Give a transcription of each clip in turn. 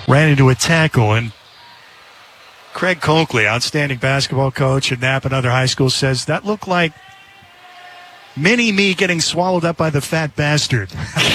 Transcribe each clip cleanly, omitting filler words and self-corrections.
ran into a tackle, and Craig Coakley, outstanding basketball coach at Knapp and other high schools, says that looked like mini-me getting swallowed up by the fat bastard.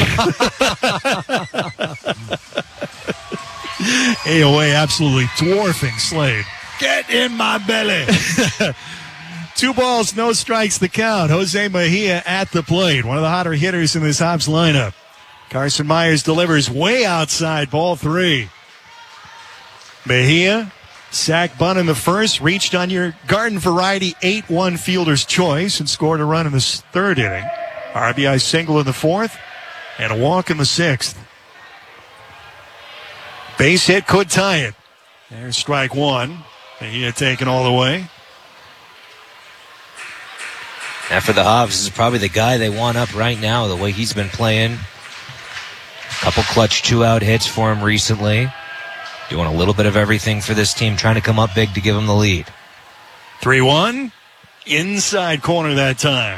AOA absolutely dwarfing Slade. Get in my belly. 2 balls, no strikes the count. Jose Mejia at the plate. One of the hotter hitters in this Hops lineup. Carson Myers delivers way outside, ball 3. Mejia, sack bunt in the first, reached on your garden variety 8-1 fielder's choice and scored a run in the 3rd inning. RBI single in the 4th and a walk in the 6th. Base hit could tie it. There's strike 1. Mejia taken all the way. And for the Hops, this is probably the guy they want up right now, the way he's been playing. Couple clutch 2-out hits for him recently. Doing a little bit of everything for this team, trying to come up big to give him the lead. 3-1. Inside corner that time.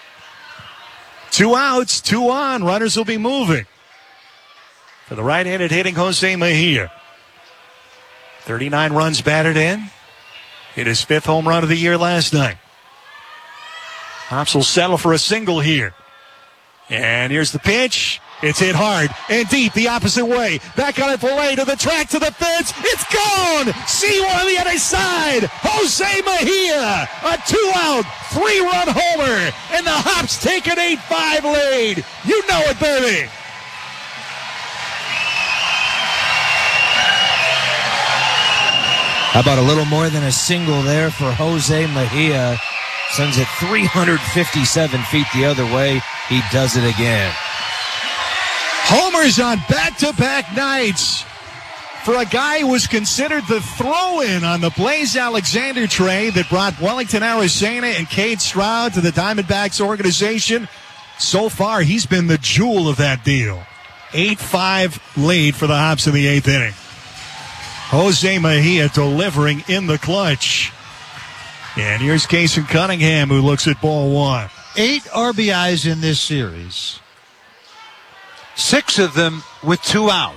2 outs, 2 on. Runners will be moving. For the right-handed hitting Jose Mejia. 39 runs batted in. Hit his 5th home run of the year last night. Hops will settle for a single here. And here's the pitch. It's hit hard and deep the opposite way. Back on it for Ray to the track, to the fence. It's gone! C1 on the other side. Jose Mejia, a 2-out, 3-run homer. And the Hops take an 8-5 lead. You know it, baby. How about a little more than a single there for Jose Mejia? Sends it 357 feet the other way. He does it again. Homers on back-to-back nights for a guy who was considered the throw-in on the Blaze Alexander trade that brought Wellington Arizona and Cade Stroud to the Diamondbacks organization. So far, he's been the jewel of that deal. 8-5 lead for the Hops in the 8th inning. Jose Mejia delivering in the clutch. And here's Kason Cunningham, who looks at ball 1. 8 RBIs in this series. 6 of them with 2 out.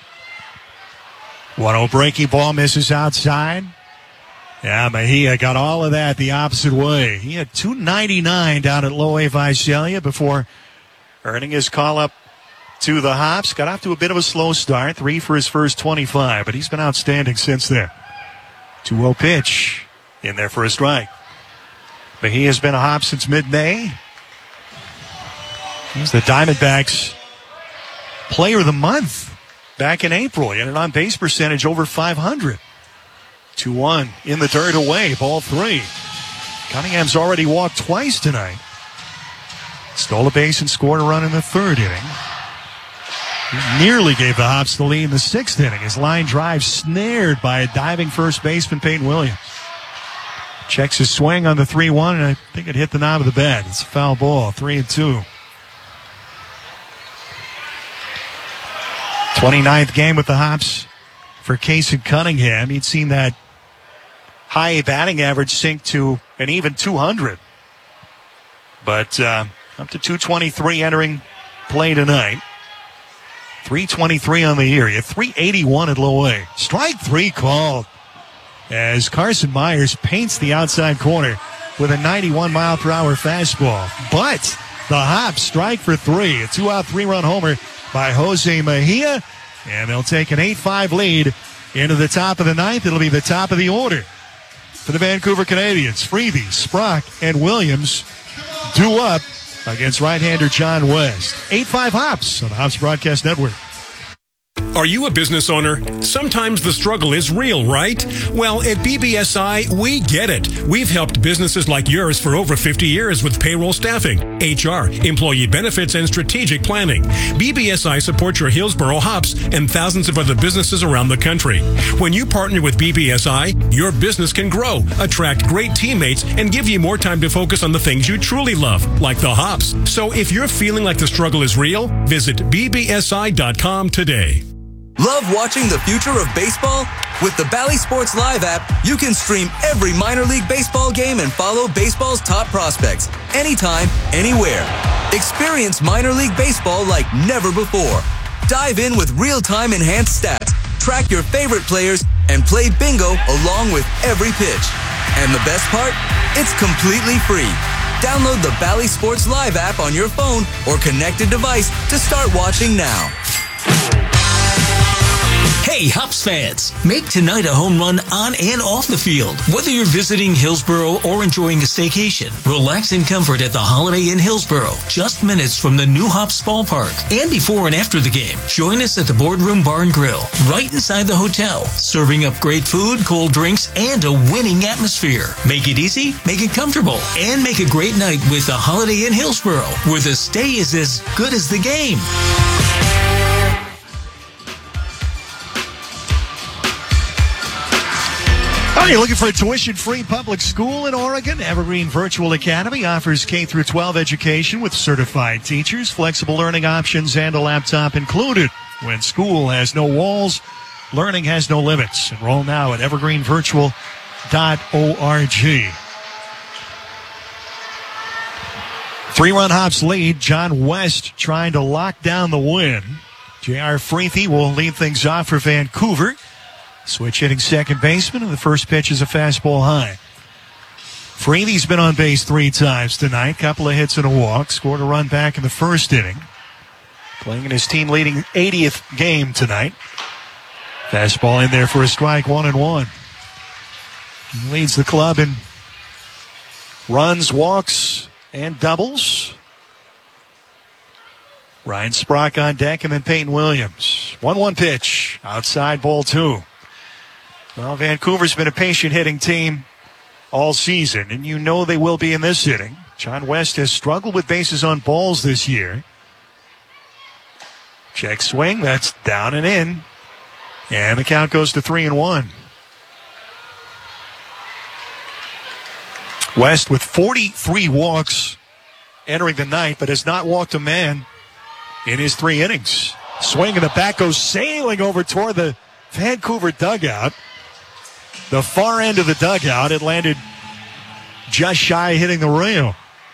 1-0 breaking ball misses outside. Yeah, Mejia got all of that the opposite way. He had 299 down at Low A Visalia before earning his call-up to the Hops. Got off to a bit of a slow start. 3 for his first 25, but he's been outstanding since then. 2-0 pitch in there for a strike. Mejia's been a Hop since mid-May. He's the Diamondbacks Player of the Month back in April. He had an on-base percentage over 500. 2-1 in the dirt away, ball 3. Cunningham's already walked twice tonight. Stole a base and scored a run in the 3rd inning. He nearly gave the Hops the lead in the 6th inning. His line drive snared by a diving first baseman, Peyton Williams. Checks his swing on the 3-1, and I think it hit the knob of the bat. It's a foul ball, 3-2. 29th game with the Hops for Kason Cunningham. He'd seen that high batting average sink to an even 200. But up to 223 entering play tonight. 323 on the year. He had 381 at Low A. Strike 3 called as Carson Myers paints the outside corner with a 91-mile-per-hour fastball. But the Hops strike for 3. A 2-out, 3-run homer by Jose Mejia. And they'll take an 8-5 lead into the top of the 9th. It'll be the top of the order for the Vancouver Canadians. Freeby, Sprock, and Williams due up against right-hander John West. 8-5 Hops on the Hops Broadcast Network. Are you a business owner? Sometimes the struggle is real, right? Well, at BBSI, we get it. We've helped businesses like yours for over 50 years with payroll staffing, HR, employee benefits, and strategic planning. BBSI supports your Hillsboro Hops and thousands of other businesses around the country. When you partner with BBSI, your business can grow, attract great teammates, and give you more time to focus on the things you truly love, like the Hops. So if you're feeling like the struggle is real, visit bbsi.com today. Love watching the future of baseball? With the Bally Sports Live app, you can stream every minor league baseball game and follow baseball's top prospects anytime, anywhere. Experience minor league baseball like never before. Dive in with real-time enhanced stats, track your favorite players, and play bingo along with every pitch. And the best part? It's completely free. Download the Bally Sports Live app on your phone or connected device to start watching now. Hey, Hops fans, make tonight a home run on and off the field. Whether you're visiting Hillsboro or enjoying a staycation, relax in comfort at the Holiday Inn Hillsboro, just minutes from the new Hops ballpark. And before and after the game, join us at the Boardroom Bar and Grill, right inside the hotel, serving up great food, cold drinks, and a winning atmosphere. Make it easy, make it comfortable, and make a great night with the Holiday Inn Hillsboro, where the stay is as good as the game. Are you looking for a tuition-free public school in Oregon? Evergreen Virtual Academy offers K-12 education with certified teachers, flexible learning options, and a laptop included. When school has no walls, learning has no limits. Enroll now at evergreenvirtual.org. 3-run Hops lead. John West trying to lock down the win. J.R. Freethy will lead things off for Vancouver. Switch hitting second baseman, and the first pitch is a fastball high. Freethy's been on base 3 times tonight. Couple of hits and a walk. Scored a run back in the first inning. Playing in his team-leading 80th game tonight. Fastball in there for a strike, 1-1. He leads the club in runs, walks, and doubles. Ryan Sprock on deck, and then Peyton Williams. 1-1 pitch. Outside, ball 2. Well, Vancouver's been a patient hitting team all season, and you know they will be in this inning. John West has struggled with bases on balls this year. Check swing, that's down and in. And the count goes to 3-1. West with 43 walks entering the ninth, but has not walked a man in his 3 innings. Swing and the bat goes sailing over toward the Vancouver dugout. The far end of the dugout, it landed just shy hitting the rail.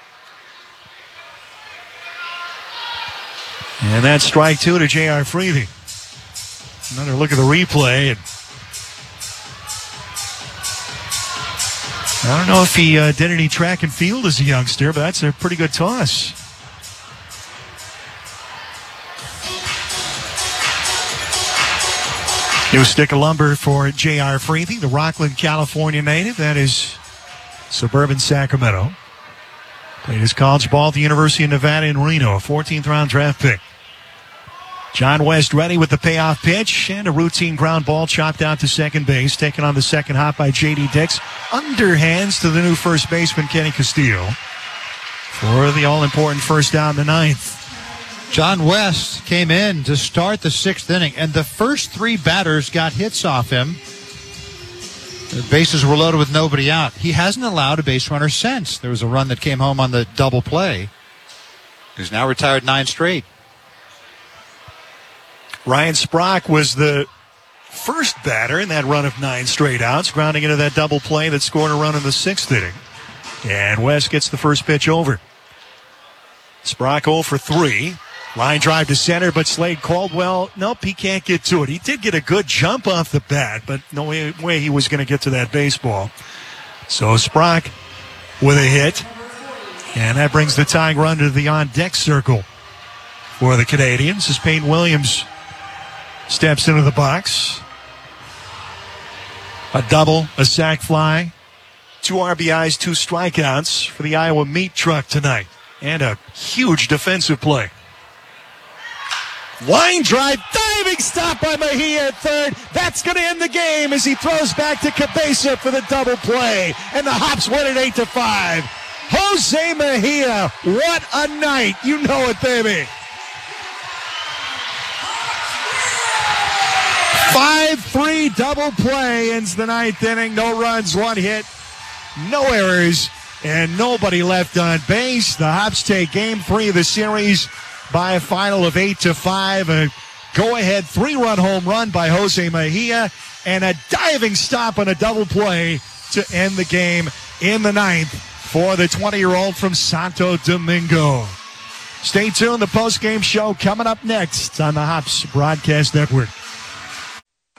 And that's strike 2 to J.R. Freethy. Another look at the replay. And I don't know if he did any track and field as a youngster, but that's a pretty good toss. New stick of lumber for J.R. Freethy, the Rockland, California native. That is suburban Sacramento. Played his college ball at the University of Nevada in Reno, a 14th round draft pick. John West ready with the payoff pitch and a routine ground ball chopped out to second base. Taken on the second hop by J.D. Dix. Underhands to the new first baseman, Kenny Castillo, for the all-important first down in the ninth. John West came in to start the 6th inning, and the first 3 batters got hits off him. The bases were loaded with nobody out. He hasn't allowed a base runner since. There was a run that came home on the double play. He's now retired 9 straight. Ryan Sprock was the first batter in that run of 9 straight outs, grounding into that double play that scored a run in the 6th inning. And West gets the first pitch over. Sprock 0 for 3. Line drive to center, but Slade Caldwell, nope, he can't get to it. He did get a good jump off the bat, but no way he was going to get to that baseball. So Sprock with a hit, and that brings the tying run to the on-deck circle for the Canadians as Peyton Williams steps into the box. A double, a sac fly, 2 RBIs, 2 strikeouts for the Iowa meat truck tonight, and a huge defensive play. Line drive, diving stop by Mejia at third. That's going to end the game as he throws back to Cabeza for the double play. And the Hops win it 8-5. Jose Mejia, what a night. You know it, baby. 5-3 double play ends the 9th inning. No runs, 1 hit, no errors, and nobody left on base. The Hops take game 3 of the series by a final of 8-5. A go-ahead 3-run home run by Jose Mejia and a diving stop on a double play to end the game in the 9th for the 20-year-old from Santo Domingo. Stay tuned. The post-game show coming up next on the Hops Broadcast Network.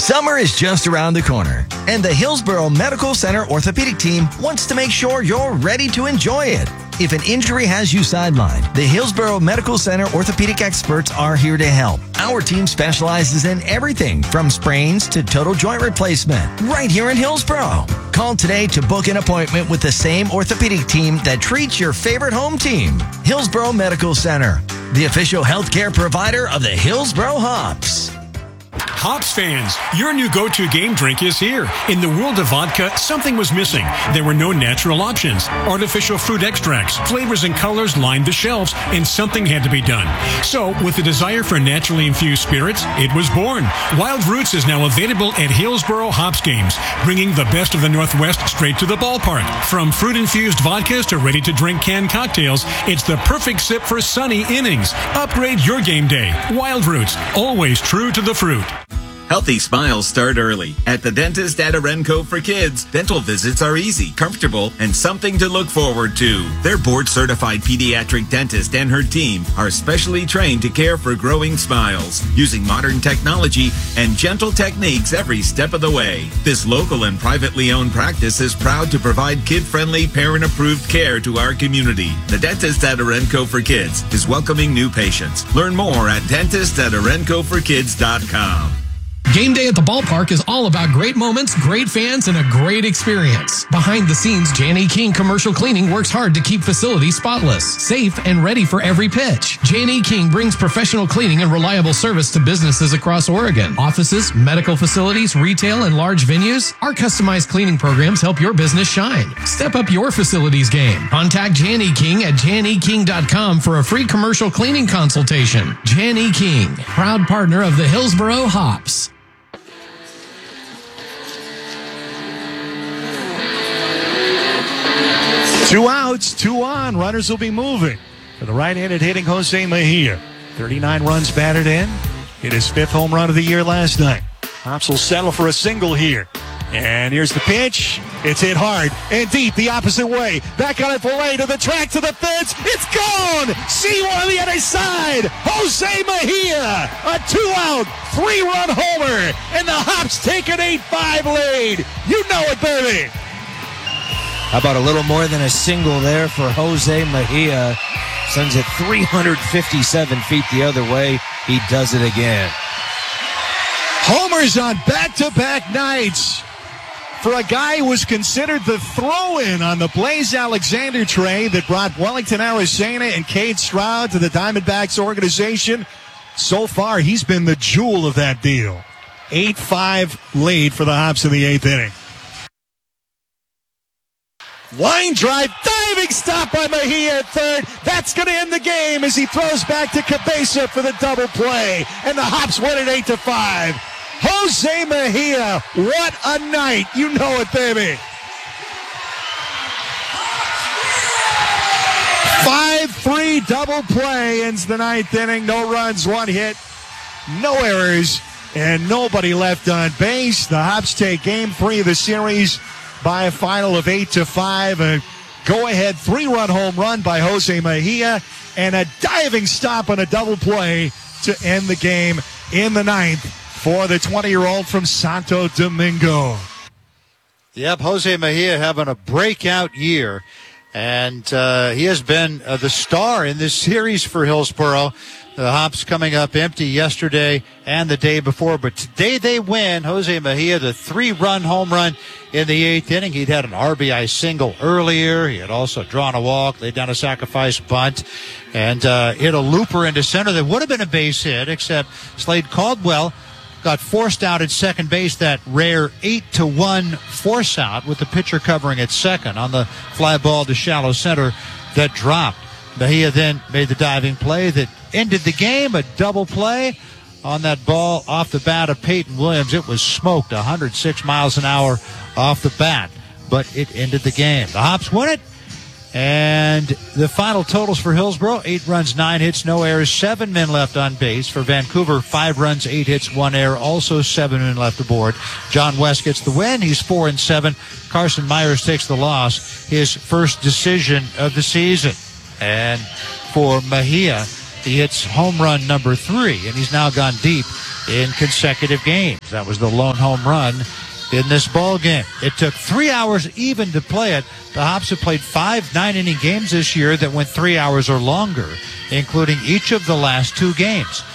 Summer is just around the corner, and the Hillsborough Medical Center Orthopedic Team wants to make sure you're ready to enjoy it. If an injury has you sidelined, the Hillsborough Medical Center orthopedic experts are here to help. Our team specializes in everything from sprains to total joint replacement, right here in Hillsborough. Call today to book an appointment with the same orthopedic team that treats your favorite home team. Hillsborough Medical Center, the official healthcare provider of the Hillsborough Hops. Hops fans, your new go-to game drink is here. In the world of vodka, something was missing. There were no natural options. Artificial fruit extracts, flavors, and colors lined the shelves, and something had to be done. So, with the desire for naturally infused spirits, it was born. Wild Roots is now available at Hillsborough Hops Games, bringing the best of the Northwest straight to the ballpark. From fruit-infused vodkas to ready-to-drink canned cocktails, it's the perfect sip for sunny innings. Upgrade your game day. Wild Roots, always true to the fruit. Healthy smiles start early. At the dentist at Arenco for Kids, dental visits are easy, comfortable, and something to look forward to. Their board-certified pediatric dentist and her team are specially trained to care for growing smiles, using modern technology and gentle techniques every step of the way. This local and privately owned practice is proud to provide kid-friendly, parent-approved care to our community. The dentist at Arenco for Kids is welcoming new patients. Learn more at dentist@arencoforkids.com. Game day at the ballpark is all about great moments, great fans, and a great experience. Behind the scenes, Jan.E. King Commercial Cleaning works hard to keep facilities spotless, safe, and ready for every pitch. Jan.E. King brings professional cleaning and reliable service to businesses across Oregon. Offices, medical facilities, retail, and large venues. Our customized cleaning programs help your business shine. Step up your facilities game. Contact Jan.E. King at janeking.com for a free commercial cleaning consultation. Jan.E. King, proud partner of the Hillsborough Hops. 2 outs, 2 on. Runners will be moving for the right-handed hitting Jose Mejia. 39 runs batted in. Hit his 5th home run of the year last night. Hops will settle for a single here. And here's the pitch. It's hit hard and deep the opposite way. Back on it for Ray to the track, to the fence. It's gone! C1 on the other side. Jose Mejia, a 2-out, 3-run homer. And the Hops take an 8-5 lead. You know it, baby. How about a little more than a single there for Jose Mejia? Sends it 357 feet the other way. He does it again. Homers on back-to-back nights for a guy who was considered the throw-in on the Blaze Alexander trade that brought Wellington Aracena and Cade Stroud to the Diamondbacks organization. So far, he's been the jewel of that deal. 8-5 lead for the Hops in the 8th inning. Line drive, diving stop by Mejia at third. That's going to end the game as he throws back to Cabeza for the double play. And the Hops win it 8-5. Jose Mejia, what a night. You know it, baby. 5-3 double play ends the 9th inning. No runs, 1 hit, no errors, and nobody left on base. The Hops take game 3 of the series by a final of 8-5. A go-ahead 3-run home run by Jose Mejia and a diving stop on a double play to end the game in the 9th for the 20-year-old from Santo Domingo. Yep, Jose Mejia having a breakout year. And he has been the star in this series for Hillsborough. The Hops coming up empty yesterday and the day before. But today they win. Jose Mejia, the 3-run home run in the 8th inning. He'd had an RBI single earlier. He had also drawn a walk, laid down a sacrifice bunt, and hit a looper into center that would have been a base hit, except Slade Caldwell got forced out at second base, that rare 8-1 force out with the pitcher covering at second on the fly ball to shallow center that dropped. Mejia then made the diving play that ended the game, a double play on that ball off the bat of Peyton Williams. It was smoked 106 miles an hour off the bat, but it ended the game. The Hops win it. And the final totals for Hillsborough: 8 runs, 9 hits, no errors, 7 men left on base. For Vancouver, 5 runs, 8 hits, 1 error, also 7 men left aboard. John West gets the win. He's 4-7. Carson Myers takes the loss, his first decision of the season. And for Mejia, he hits home run number 3, and he's now gone deep in consecutive games. That was the lone home run in this ball game. It took 3 hours even to play it. The Hops have played 5 9-inning games this year that went 3 hours or longer, including each of the last 2 games.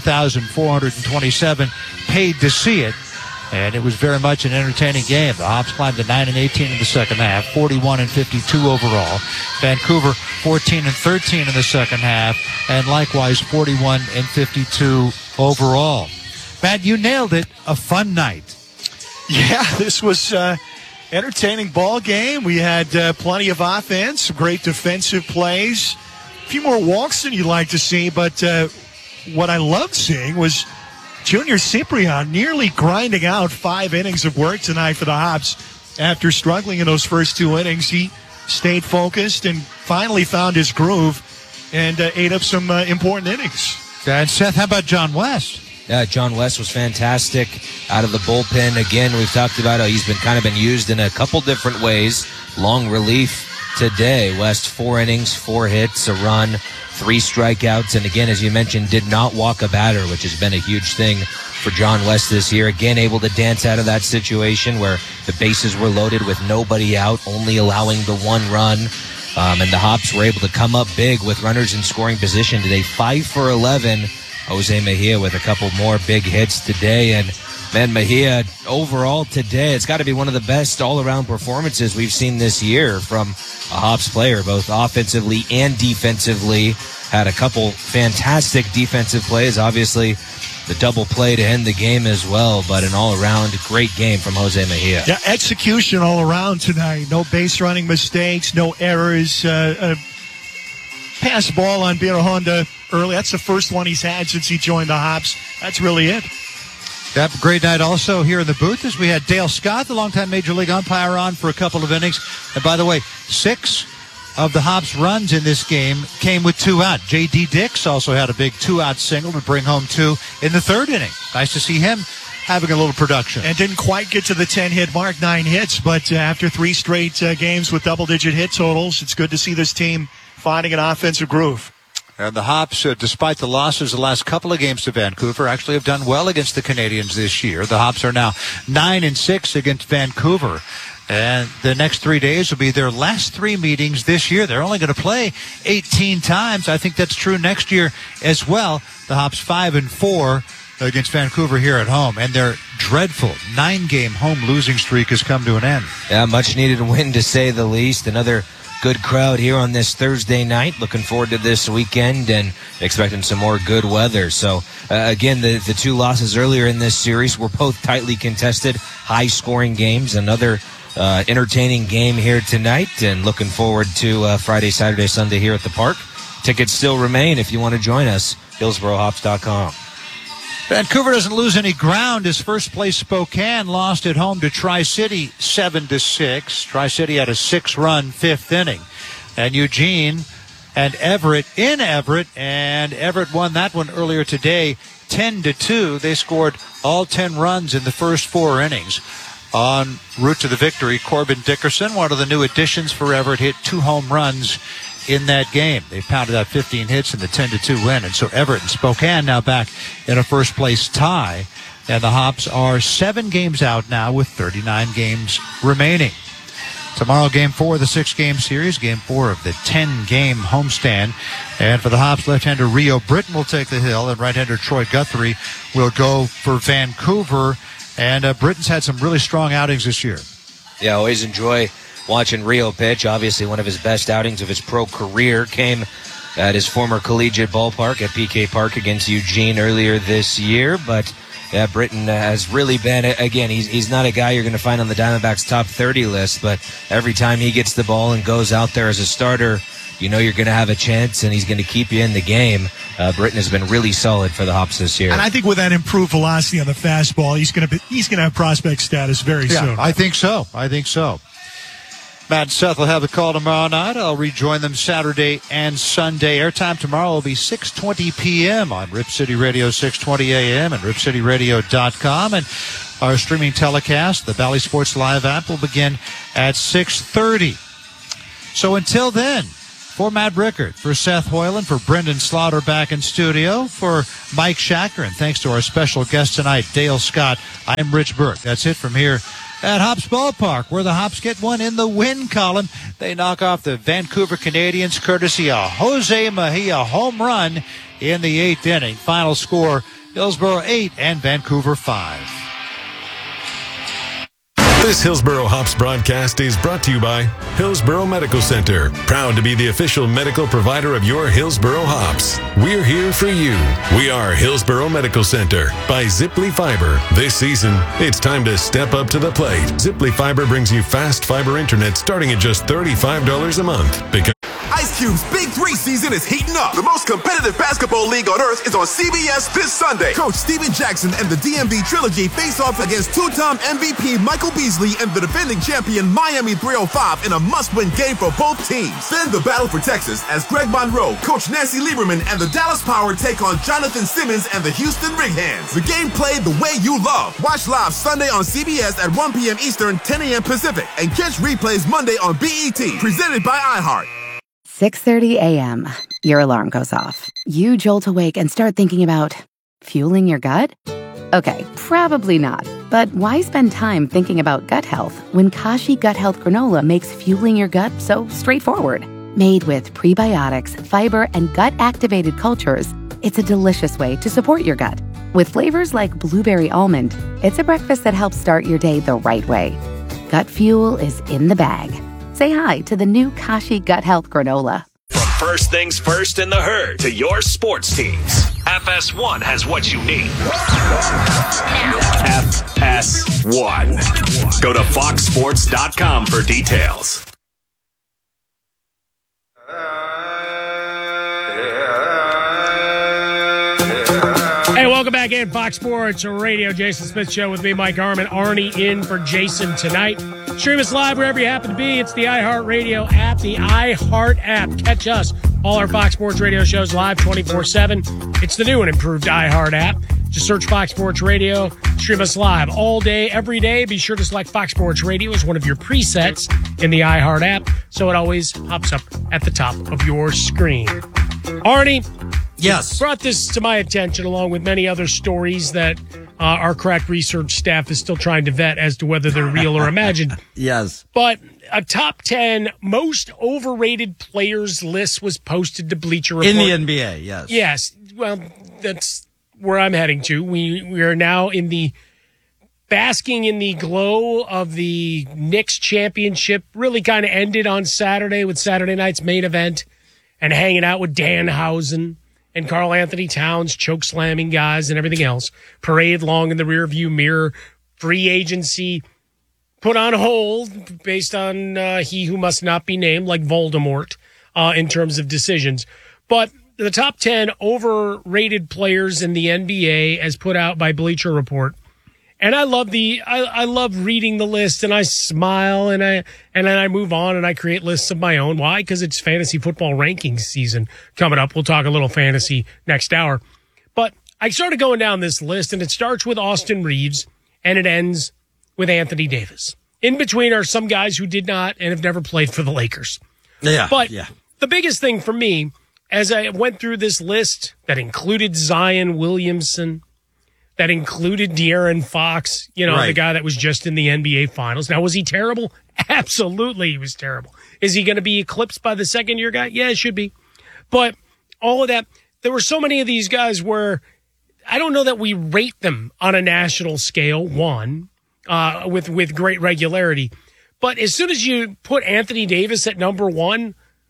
2,427 paid to see it, and it was very much an entertaining game. The Hops climbed to 9-18 in the second half, 41-52 overall. Vancouver 14-13 in the second half, and likewise 41-52 overall. Matt, you nailed it. A fun night. Yeah, this was entertaining ball game. We had plenty of offense, some great defensive plays, a few more walks than you'd like to see, but what I loved seeing was Junior Ciprian nearly grinding out 5 innings of work tonight for the Hops. After struggling in those first 2 innings, he stayed focused and finally found his groove and ate up some important innings. And Seth, how about John West? John West was fantastic out of the bullpen. Again, we've talked about how he's been used in a couple different ways. Long relief today. West 4 innings, 4 hits, a run, 3 strikeouts, and again, as you mentioned, did not walk a batter, which has been a huge thing for John West this year. Again, able to dance out of that situation where the bases were loaded with nobody out, only allowing the 1 run. And the Hops were able to come up big with runners in scoring position today. 5 for 11. Jose Mejia with a couple more big hits today. And, man, Mejia, overall today, it's got to be one of the best all-around performances we've seen this year from a Hops player, both offensively and defensively. Had a couple fantastic defensive plays. Obviously, the double play to end the game as well, but an all-around great game from Jose Mejia. Yeah, execution all around tonight. No base running mistakes, no errors. Pass ball on Beer Honda early. That's the first one he's had since he joined the Hops. That's really it. Yep, great night also here in the booth as we had Dale Scott, the longtime Major League umpire, on for a couple of innings. And by the way, 6 of the Hops runs in this game came with 2 out. J.D. Dix also had a big 2-out single to bring home 2 in the 3rd inning. Nice to see him having a little production. And didn't quite get to the 10-hit mark, 9 hits, but after 3 straight games with double-digit hit totals, it's good to see this team finding an offensive groove. And the Hops, despite the losses the last couple of games to Vancouver, actually have done well against the Canadians this year. The Hops are now 9-6 against Vancouver. And the next 3 days will be their last 3 meetings this year. They're only going to play 18 times. I think that's true next year as well. The Hops 5-4 against Vancouver here at home. And their dreadful 9-game home losing streak has come to an end. Yeah, much needed win to say the least. Another good crowd here on this Thursday night. Looking forward to this weekend and expecting some more good weather. So, again, the 2 losses earlier in this series were both tightly contested, high-scoring games. Another entertaining game here tonight, and looking forward to Friday, Saturday, Sunday here at the park. Tickets still remain if you want to join us. HillsboroHops.com. Vancouver doesn't lose any ground as first-place Spokane lost at home to Tri-City 7-6. Tri-City had a 6-run 5th inning. And Eugene and Everett in Everett, and Everett won that one earlier today 10-2. They scored all 10 runs in the first 4 innings. En route to the victory, Corbin Dickerson, one of the new additions for Everett, hit 2 home runs in that game. They pounded out 15 hits in the 10-2 win. And so Everett and Spokane now back in a first-place tie. And the Hops are 7 games out now with 39 games remaining. Tomorrow, Game 4 of the 6-game series, Game 4 of the 10-game homestand. And for the Hops, left-hander Rio Britton will take the hill, and right-hander Troy Guthrie will go for Vancouver. And Britton's had some really strong outings this year. Yeah, always enjoy watching Rio pitch. Obviously, one of his best outings of his pro career came at his former collegiate ballpark at PK Park against Eugene earlier this year. But yeah, Britton has really been, again, he's not a guy you're going to find on the Diamondbacks top 30 list, but every time he gets the ball and goes out there as a starter, you know you're going to have a chance, and he's going to keep you in the game. Britton has been really solid for the Hops this year. And I think with that improved velocity on the fastball, he's going to have prospect status very soon. I think so. Matt and Seth will have the call tomorrow night. I'll rejoin them Saturday and Sunday. Airtime tomorrow will be 6:20 p.m. on Rip City Radio, 6:20 a.m. and ripcityradio.com. And our streaming telecast, the Bally Sports Live app, will begin at 6:30. So until then, For Matt Brickert, for Seth Hoyland, for Brendan Slaughter back in studio, for Mike Shacker, and thanks to our special guest tonight, Dale Scott, I'm Rich Burke. That's it from here at Hops Ballpark, where the Hops get one in the win column. They knock off the Vancouver Canadians courtesy of Jose Mejia home run in the 8th inning. Final score, Hillsborough 8 and Vancouver 5. This Hillsborough Hops broadcast is brought to you by Hillsborough Medical Center, proud to be the official medical provider of your Hillsborough Hops. We're here for you. We are Hillsborough Medical Center by Ziply Fiber. This season, it's time to step up to the plate. Ziply Fiber brings you fast fiber internet starting at just $35 a month. Because Ice Cube's Big 3 season is heating up. The most competitive basketball league on earth is on CBS this Sunday. Coach Steven Jackson and the DMV Trilogy face off against two-time MVP Michael Beasley and the defending champion Miami 305 in a must-win game for both teams. Then the battle for Texas as Greg Monroe, Coach Nancy Lieberman, and the Dallas Power take on Jonathan Simmons and the Houston Rig Hands. The game played the way you love. Watch live Sunday on CBS at 1 p.m. Eastern, 10 a.m. Pacific, and catch replays Monday on BET, presented by iHeart. 6:30 a.m. Your alarm goes off. You jolt awake and start thinking about fueling your gut? Okay, probably not. But why spend time thinking about gut health when Kashi Gut Health Granola makes fueling your gut so straightforward? Made with prebiotics, fiber, and gut-activated cultures, it's a delicious way to support your gut. With flavors like blueberry almond, it's a breakfast that helps start your day the right way. Gut fuel is in the bag. Say hi to the new Kashi Gut Health Granola. From first things first in the herd to your sports teams, FS1 has what you need. FS1. Go to foxsports.com for details. Hey, welcome back in Fox Sports Radio. Jason Smith Show with me, Mike Harmon. Arnie in for Jason tonight. Stream us live wherever you happen to be. It's the iHeartRadio app, the iHeart app. Catch us, all our Fox Sports Radio shows live 24/7. It's the new and improved iHeart app. Just search Fox Sports Radio. Stream us live all day, every day. Be sure to select Fox Sports Radio as one of your presets in the iHeart app, so it always pops up at the top of your screen. Arnie, yes, brought this to my attention along with many other stories that our crack research staff is still trying to vet as to whether they're real or imagined. Yes. But a top 10 most overrated players list was posted to Bleacher Report. In the NBA, yes. Yes. Well, that's where I'm heading to. We are now basking in the glow of the Knicks championship. Really kind of ended on Saturday with Saturday night's main event and hanging out with Danhausen and Karl Anthony Towns, choke slamming guys and everything else. Parade long in the rearview mirror. Free agency put on hold based on he who must not be named, like Voldemort, in terms of decisions. But the top 10 overrated players in the NBA as put out by Bleacher Report. And I love I love reading the list, and I smile, and then I move on and I create lists of my own. Why? Because it's fantasy football rankings season coming up. We'll talk a little fantasy next hour. But I started going down this list, and it starts with Austin Reeves, and it ends with Anthony Davis. In between are some guys who did not and have never played for the Lakers. Yeah. But the biggest thing for me, as I went through this list that included Zion Williamson, that included De'Aaron Fox, the guy that was just in the NBA Finals. Now, was he terrible? Absolutely, he was terrible. Is he going to be eclipsed by the second-year guy? Yeah, it should be. But all of that, there were so many of these guys where I don't know that we rate them on a national scale, with great regularity. But as soon as you put Anthony Davis at number one,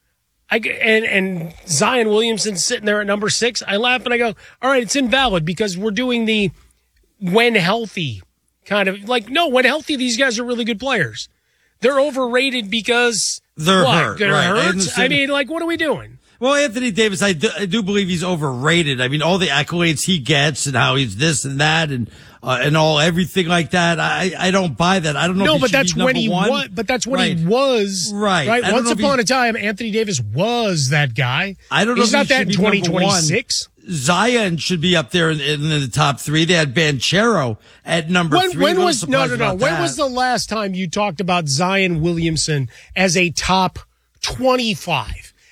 and Zion Williamson sitting there at number 6, I laugh and I go, all right, it's invalid because we're doing the when healthy kind of no, when healthy, these guys are really good players. They're overrated because they're hurt. They're right. hurt. I mean, what are we doing? Well, Anthony Davis, I do believe he's overrated. I mean, all the accolades he gets and how he's this and that and everything like that. I don't buy that. I don't know. No, if but that's when he was. But that's when he was. Right. Once upon a time, Anthony Davis was that guy. I don't know. He's not that in 2026. Zion should be up there in the top 3. They had Banchero at number 3. When was the last time you talked about Zion Williamson as a top 25?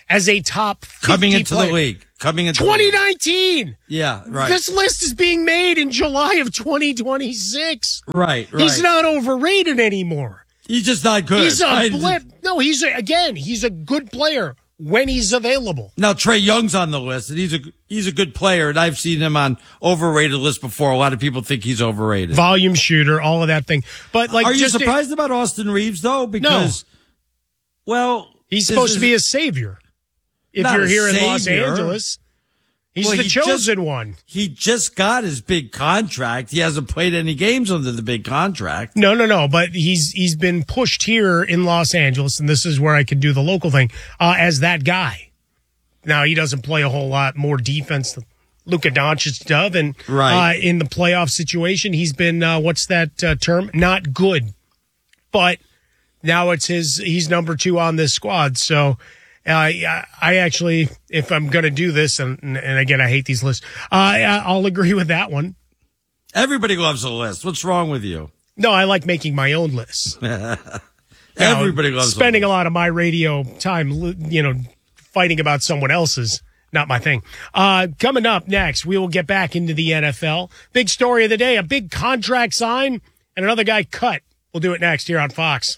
as a top 50 coming into player. the league. Coming into 2019. Yeah, right. This list is being made in July of 2026. Right. He's not overrated anymore. He's just not good. He's a blip. No, he's a good player when he's available. Now Trae Young's on the list, and he's a good player, and I've seen him on overrated lists before. A lot of people think he's overrated. Volume shooter, all of that thing. But like, are you surprised about Austin Reeves though? Because, well, he's supposed to be a savior. If you're here in Los Angeles, he's the chosen one. He just got his big contract. He hasn't played any games under the big contract. No. But he's been pushed here in Los Angeles, and this is where I can do the local thing, as that guy. Now, he doesn't play a whole lot more defense than Luka Doncic does, and in the playoff situation, he's been, what's that term? Not good. But now he's number 2 on this squad, so... I actually, if I'm going to do this, and again, I hate these lists, I'll agree with that one. Everybody loves a list. What's wrong with you? No, I like making my own lists. Everybody loves spending a lot of my radio time, fighting about someone else's. Not my thing. Coming up next, we will get back into the NFL. Big story of the day, a big contract sign and another guy cut. We'll do it next here on Fox.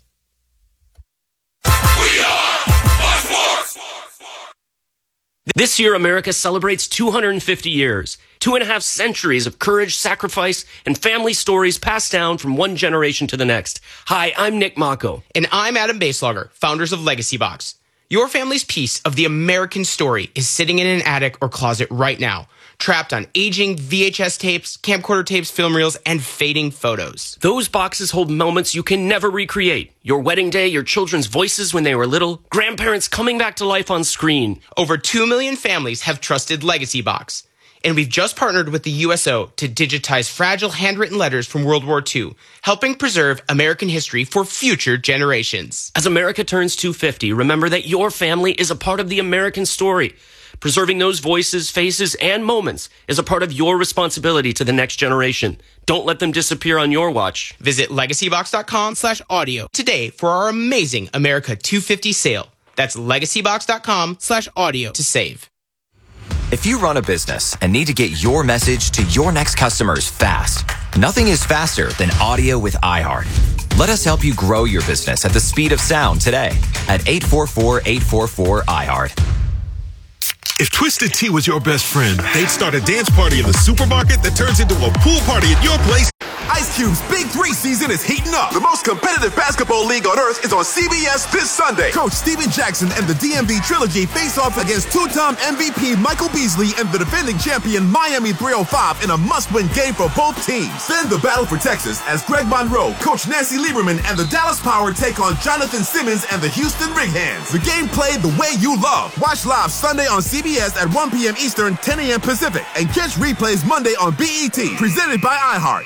This year, America celebrates 250 years, 2.5 centuries of courage, sacrifice, and family stories passed down from one generation to the next. Hi, I'm Nick Mako. And I'm Adam Baselogger, founders of Legacy Box. Your family's piece of the American story is sitting in an attic or closet right now, trapped on aging VHS tapes, camcorder tapes, film reels, and fading photos. Those boxes hold moments you can never recreate. Your wedding day, your children's voices when they were little, grandparents coming back to life on screen. Over 2 million families have trusted Legacy Box. And we've just partnered with the USO to digitize fragile handwritten letters from World War II, helping preserve American history for future generations. As America turns 250, remember that your family is a part of the American story. Preserving those voices, faces, and moments is a part of your responsibility to the next generation. Don't let them disappear on your watch. Visit legacybox.com/audio today for our amazing America 250 sale. That's legacybox.com/audio to save. If you run a business and need to get your message to your next customers fast, nothing is faster than audio with iHeart. Let us help you grow your business at the speed of sound today at 844-844-iHeart. If Twisted Tea was your best friend, they'd start a dance party in the supermarket that turns into a pool party at your place. Ice Cube's Big 3 season is heating up. The most competitive basketball league on earth is on CBS this Sunday. Coach Steven Jackson and the DMV Trilogy face off against two-time MVP Michael Beasley and the defending champion Miami 305 in a must-win game for both teams. Then the battle for Texas as Greg Monroe, Coach Nancy Lieberman, and the Dallas Power take on Jonathan Simmons and the Houston Rig-Hands. The game played the way you love. Watch live Sunday on CBS at 1 p.m. Eastern, 10 a.m. Pacific, and catch replays Monday on BET, presented by iHeart.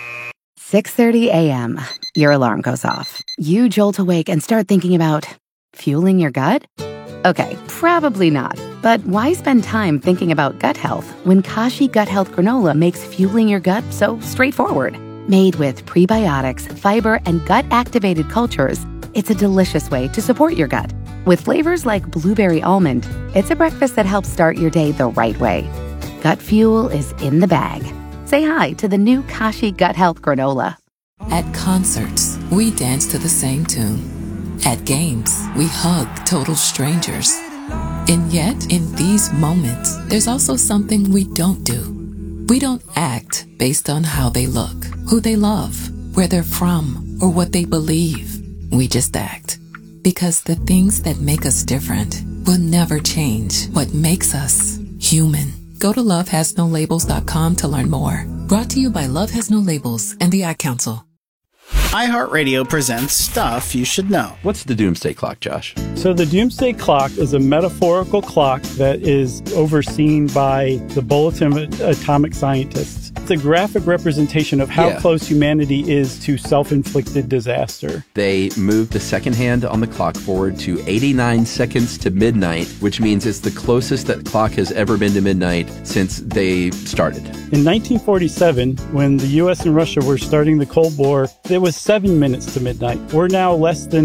6:30 a.m. Your alarm goes off. You jolt awake and start thinking about fueling your gut? Okay, probably not. But why spend time thinking about gut health when Kashi Gut Health Granola makes fueling your gut so straightforward? Made with prebiotics, fiber, and gut-activated cultures, it's a delicious way to support your gut. With flavors like blueberry almond, it's a breakfast that helps start your day the right way. Gut fuel is in the bag. Say hi to the new Kashi Gut Health Granola. At concerts, we dance to the same tune. At games, we hug total strangers. And yet, in these moments, there's also something we don't do. We don't act based on how they look, who they love, where they're from, or what they believe. We just act. Because the things that make us different will never change what makes us human. Go to lovehasnolabels.com to learn more. Brought to you by Love Has No Labels and the Ad Council. iHeartRadio presents Stuff You Should Know. What's the Doomsday Clock, Josh? So the Doomsday Clock is a metaphorical clock that is overseen by the Bulletin of Atomic Scientists. It's a graphic representation of how close humanity is to self-inflicted disaster. They moved the second hand on the clock forward to 89 seconds to midnight, which means it's the closest that clock has ever been to midnight since they started. In 1947, when the U.S. and Russia were starting the Cold War, it was 7 minutes to midnight. We're now less than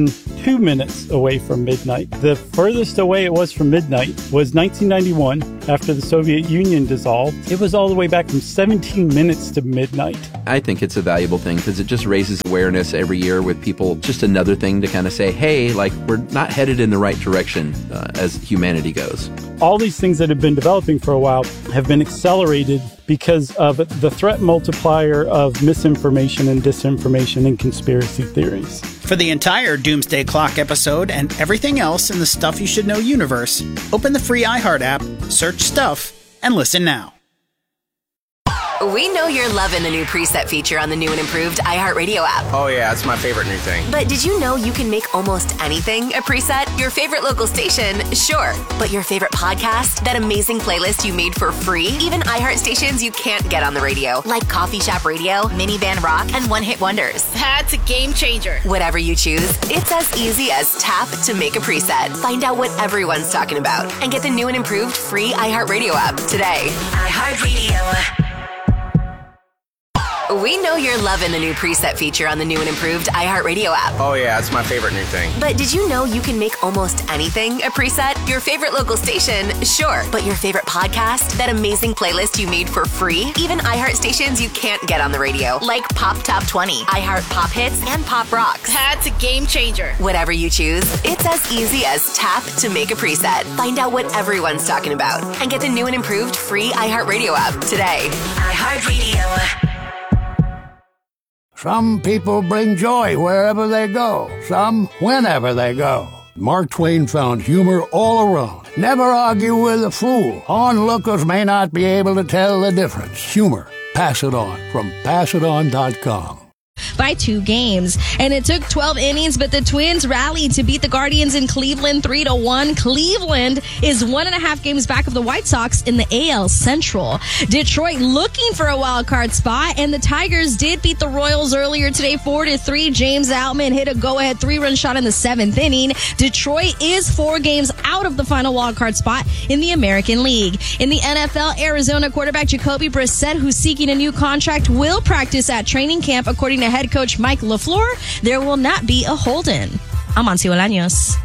2 minutes away from midnight. The furthest away it was from midnight was 1991, after the Soviet Union dissolved. It was all the way back from 17 minutes to midnight. I think it's a valuable thing because it just raises awareness every year with people. Just another thing to kind of say, hey, like, we're not headed in the right direction as humanity goes. All these things that have been developing for a while have been accelerated because of the threat multiplier of misinformation and disinformation and conspiracy theories. For the entire Doomsday Clock episode and everything else in the Stuff You Should Know universe, open the free iHeart app, search Stuff, and listen now. We know you're loving the new preset feature on the new and improved iHeartRadio app. Oh yeah, it's my favorite new thing. But did you know you can make almost anything a preset? Your favorite local station, sure. But your favorite podcast? That amazing playlist you made for free? Even iHeart stations you can't get on the radio, like Coffee Shop Radio, Minivan Rock, and One Hit Wonders. That's a game changer. Whatever you choose, it's as easy as tap to make a preset. Find out what everyone's talking about and get the new and improved free iHeartRadio app today. iHeartRadio. We know you're loving the new preset feature on the new and improved iHeartRadio app. Oh yeah, it's my favorite new thing. But did you know you can make almost anything a preset? Your favorite local station, sure. But your favorite podcast? That amazing playlist you made for free? Even iHeart stations you can't get on the radio, like Pop Top 20, iHeart Pop Hits, and Pop Rocks. That's a game changer. Whatever you choose, it's as easy as tap to make a preset. Find out what everyone's talking about and get the new and improved free iHeartRadio app today. iHeartRadio. Some people bring joy wherever they go, some whenever they go. Mark Twain found humor all around. Never argue with a fool. Onlookers may not be able to tell the difference. Humor. Pass it on from passiton.com. By 2 games. And it took 12 innings, but the Twins rallied to beat the Guardians in Cleveland 3-1. Cleveland is 1.5 games back of the White Sox in the AL Central. Detroit looking for a wild card spot, and the Tigers did beat the Royals earlier today 4-3. James Outman hit a go-ahead 3-run shot in the 7th inning. Detroit is 4 games out of the final wild card spot in the American League. In the NFL, Arizona quarterback Jacoby Brissett, who's seeking a new contract, will practice at training camp, according to head coach Mike LaFleur. There will not be a hold-in. I'm Ansi Bolaños.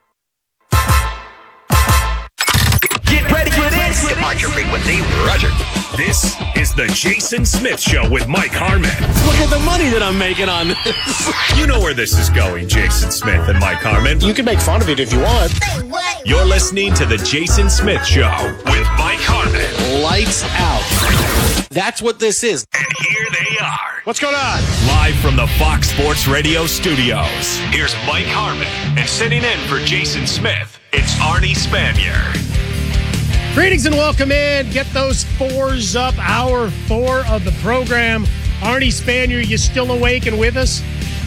Get ready for this. Departure frequency, Roger. This is the Jason Smith Show with Mike Harmon. Look at the money that I'm making on this. You know where this is going, Jason Smith and Mike Harmon. You can make fun of it if you want. You're listening to the Jason Smith Show with Mike Harmon. Lights out. That's what this is. And here they are. What's going on? Live from the Fox Sports Radio studios. Here's Mike Harmon. And sitting in for Jason Smith, it's Arnie Spanier. Greetings and welcome in. Get those 4s up. Hour 4 of the program. Arnie Spanier, you still awake and with us?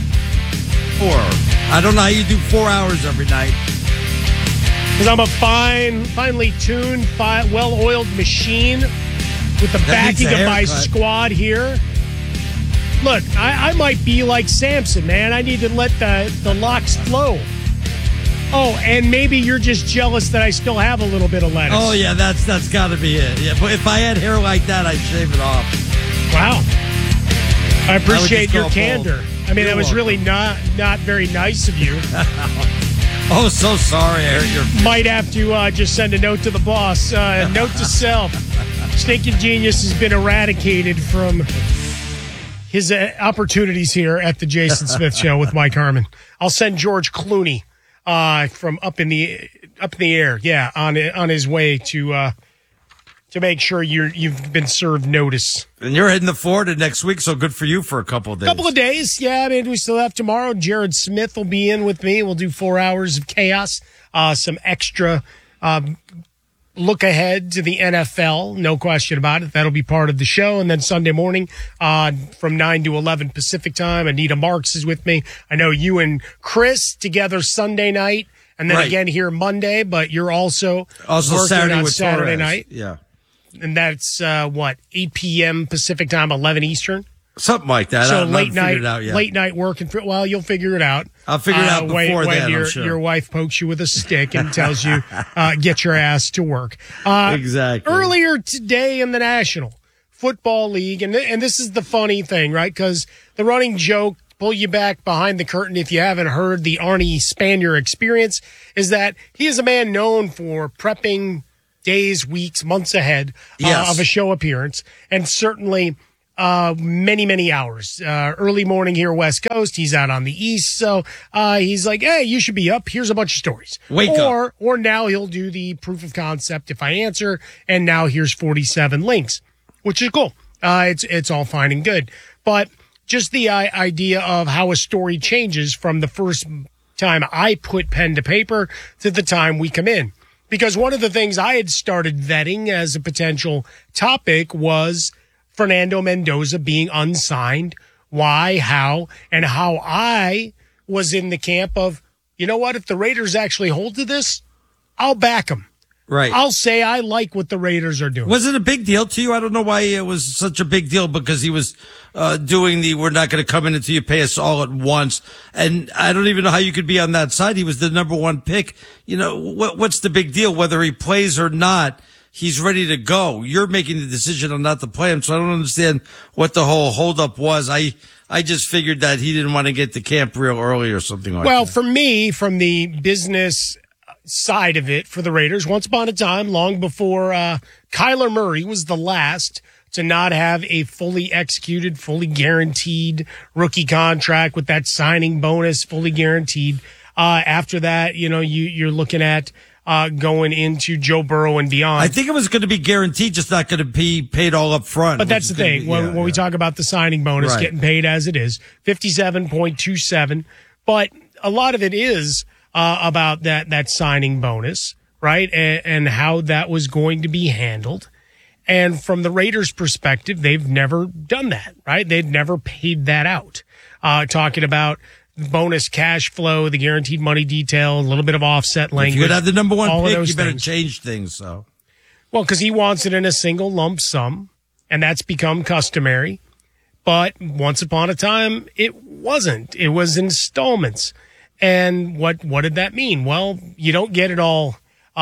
4. I don't know how you do 4 hours every night. Because I'm a finely tuned, well-oiled machine with the backing of my squad here. Look, I might be like Samson, man. I need to let the locks flow. Oh, and maybe you're just jealous that I still have a little bit of lettuce. Oh, yeah, that's got to be it. Yeah, but if I had hair like that, I'd shave it off. Wow. I appreciate your candor. Bold. I mean, that was really not very nice of you. Oh, so sorry. I hurt your... Might have to just send a note to the boss. Note to self. Stinking Genius has been eradicated from his opportunities here at the Jason Smith Show with Mike Harmon. I'll send George Clooney from up in the air, on his way to make sure you've been served notice. And you're heading to Florida next week, so good for you for a couple of days. Couple of days, yeah. I mean, we still have tomorrow. Jared Smith will be in with me. We'll do 4 hours of chaos, some extra look ahead to the NFL, no question about it. That'll be part of the show. And then Sunday morning from 9 to 11 Pacific time, Anita Marks is with me. I know you and Chris together Sunday night, and then again here Monday, but you're also working Saturday on with Saturday Torres. night. Yeah. And that's 8 p.m. Pacific time, 11 Eastern? Something like that. So I haven't late figured it out yet. late night working. Well, you'll figure it out. I'll figure it out before when then, your, I'm sure. your wife pokes you with a stick and tells you, get your ass to work. Exactly. Earlier today in the National Football League, and this is the funny thing, right? Because the running joke pull you back behind the curtain if you haven't heard the Arnie Spanier experience, is that he is a man known for prepping days, weeks, months ahead of a show appearance, and certainly many, many hours. Early morning here, West Coast. He's out on the East. So he's like, hey, you should be up. Here's a bunch of stories. Wake up. Or now he'll do the proof of concept if I answer, and now here's 47 links, which is cool. It's all fine and good. But just the idea of how a story changes from the first time I put pen to paper to the time we come in. Because one of the things I had started vetting as a potential topic was Fernando Mendoza being unsigned, why, how, and how I was in the camp of, you know what, if the Raiders actually hold to this, I'll back them. Right. I'll say I like what the Raiders are doing. Was it a big deal to you? I don't know why it was such a big deal, because he was doing we're not going to come in until you pay us all at once. And I don't even know how you could be on that side. He was the number one pick. You know, what's the big deal? Whether he plays or not, he's ready to go. You're making the decision on not to play him. So I don't understand what the whole holdup was. I just figured that he didn't want to get to camp real early or something like that. Well, for me, from the business side of it for the Raiders, once upon a time, long before Kyler Murray was the last to not have a fully executed, fully guaranteed rookie contract with that signing bonus fully guaranteed. After that, you know, you're looking at going into Joe Burrow and beyond. I think it was going to be guaranteed, just not going to be paid all up front. But that's the thing. When we talk about the signing bonus getting paid as it is, 57.27. But a lot of it is about that signing bonus, right? And how that was going to be handled. And from the Raiders' perspective, they've never done that, right? They've never paid that out. Talking about bonus cash flow, the guaranteed money detail, a little bit of offset language. If you're going to have the number one pick, you better things. change things. So, well, because he wants it in a single lump sum, and that's become customary. But once upon a time, it wasn't. It was installments. And what did that mean? Well, you don't get it all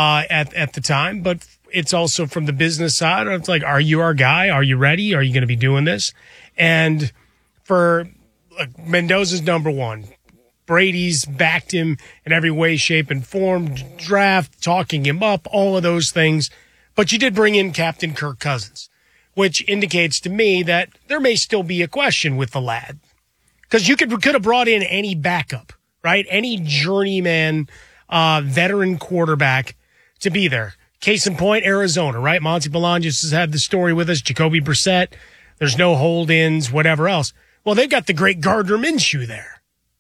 at the time, but it's also from the business side. It's like, are you our guy? Are you ready? Are you going to be doing this? And for Mendoza's number one. Brady's backed him in every way, shape, and form. Draft, talking him up, all of those things. But you did bring in Captain Kirk Cousins, which indicates to me that there may still be a question with the lad. Because you could have brought in any backup, right? Any journeyman, veteran quarterback to be there. Case in point, Arizona, right? Monty Bolaños has had the story with us. Jacoby Brissett. There's no hold-ins, whatever else. Well, they've got the great Gardner Minshew there.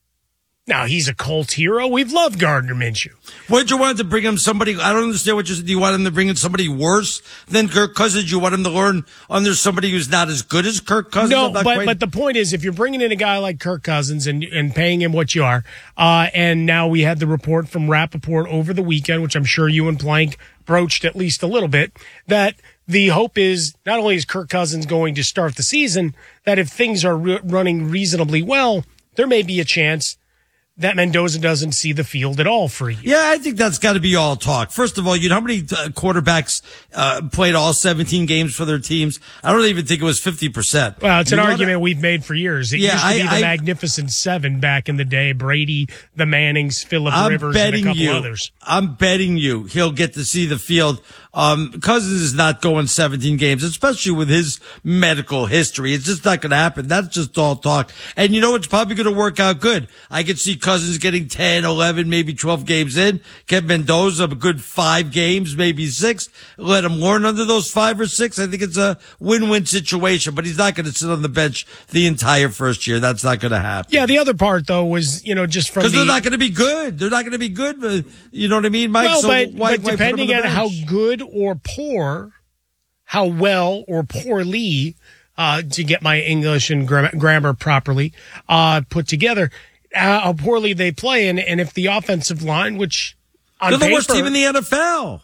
Now, he's a cult hero. We've loved Gardner Minshew. What did you want to bring him somebody? I don't understand what you said. Do you want him to bring in somebody worse than Kirk Cousins? You want him to learn under somebody who's not as good as Kirk Cousins? No, but the point is, if you're bringing in a guy like Kirk Cousins and paying him what you are, and now we had the report from Rappaport over the weekend, which I'm sure you and Plank broached at least a little bit, that the hope is not only is Kirk Cousins going to start the season, that if things are running reasonably well, there may be a chance that Mendoza doesn't see the field at all for you. Yeah, I think that's got to be all talk. First of all, you know how many quarterbacks played all 17 games for their teams? I don't even think it was 50%. Well, it's an argument we've made for years. It used to be the Magnificent Seven back in the day. Brady, the Mannings, Phillip Rivers, and a couple others. I'm betting you he'll get to see the field. Cousins is not going 17 games, especially with his medical history. It's just not going to happen. That's just all talk. And you know, it's probably going to work out good. I could see Cousins getting 10, 11, maybe 12 games in. Get Mendoza a good 5 games, maybe 6. Let him learn under those 5 or 6. I think it's a win-win situation, but he's not going to sit on the bench the entire first year. That's not going to happen. Yeah, the other part, though, was, you know, just from because they're not going to be good. They're not going to be good. But, you know what I mean, Mike? Well, so but depending on how good or poor, how well or poorly, to get my English and grammar properly put together, how poorly they play, and if the offensive line, which on they're the paper, worst team in the NFL.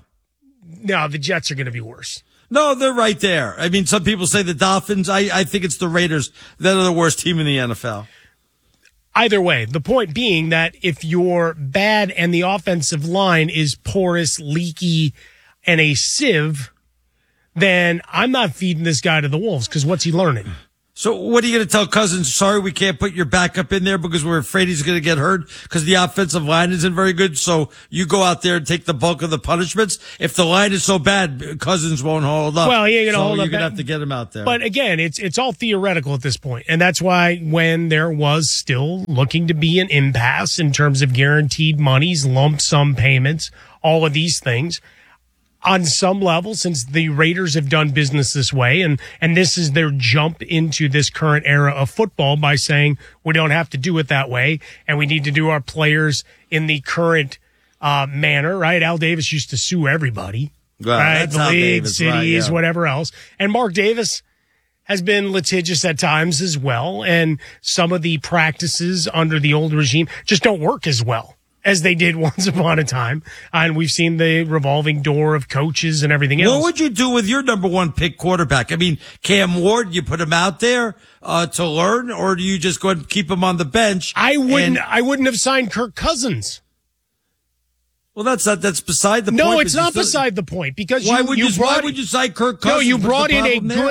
No, the Jets are going to be worse. No, they're right there. I mean, some people say the Dolphins. I think it's the Raiders that are the worst team in the NFL. Either way, the point being that if you're bad and the offensive line is porous, leaky, and a sieve, then I'm not feeding this guy to the wolves, because what's he learning? So what are you going to tell Cousins? Sorry, we can't put your backup in there because we're afraid he's going to get hurt because the offensive line isn't very good. So you go out there and take the bulk of the punishments. If the line is so bad, Cousins won't hold up. Well, he ain't going to hold up. You're going to have to get him out there. But again, it's all theoretical at this point. And that's why when there was still looking to be an impasse in terms of guaranteed monies, lump sum payments, all of these things, on some level, since the Raiders have done business this way, and this is their jump into this current era of football by saying we don't have to do it that way, and we need to do our players in the current manner, right? Al Davis used to sue everybody, well, right? The league, Davis, cities, right, yeah. Whatever else. And Mark Davis has been litigious at times as well, and some of the practices under the old regime just don't work as well as they did once upon a time. And we've seen the revolving door of coaches and everything else. What would you do with your number one pick quarterback? I mean, Cam Ward, you put him out there to learn, or do you just go and keep him on the bench? I wouldn't have signed Kirk Cousins. Well, that's beside the point. No, it's not beside the point because why would you sign Kirk Cousins? No, you brought in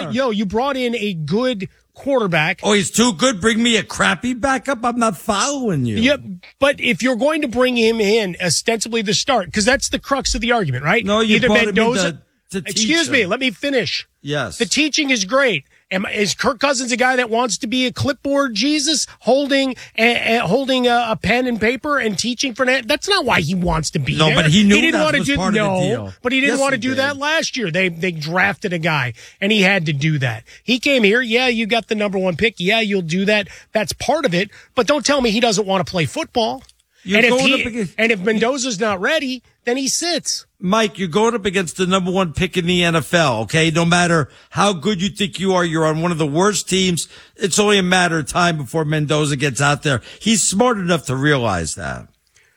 a good quarterback. Oh, he's too good. Bring me a crappy backup. I'm not following you. Yeah, but if you're going to bring him in, ostensibly the start, because that's the crux of the argument, right? No, you either brought Mendoza. him in to Excuse me, let me finish. Yes, the teaching is great. Is Kirk Cousins a guy that wants to be a clipboard Jesus, holding a pen and paper and teaching for that? That's not why he wants to be there. No, but he knew he didn't that want to was do part of the deal. But he didn't Yes, want to he do did. that last year. They drafted a guy and he had to do that. He came here. Yeah, you got the number one pick. Yeah, you'll do that. That's part of it. But don't tell me he doesn't want to play football. And if Mendoza's not ready, then he sits. Mike, you're going up against the number one pick in the NFL, okay? No matter how good you think you are, you're on one of the worst teams. It's only a matter of time before Mendoza gets out there. He's smart enough to realize that.